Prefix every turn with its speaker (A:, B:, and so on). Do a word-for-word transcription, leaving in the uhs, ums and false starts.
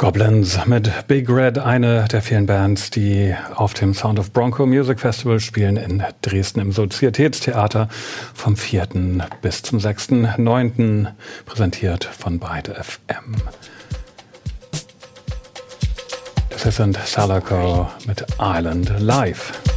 A: Goblins mit Big Red, eine der vielen Bands, die auf dem Sound of Bronco Music Festival spielen in Dresden im Sozietätstheater vom vierten bis zum sechsten neunten präsentiert von Byte F M. Das hier sind Salaco mit Island Live.